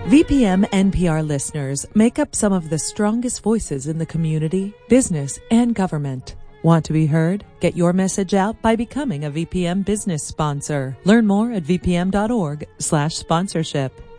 VPM NPR listeners make up some of the strongest voices in the community, business, and government. Want to be heard? Get your message out by becoming a VPM business sponsor. Learn more at vpm.org/sponsorship.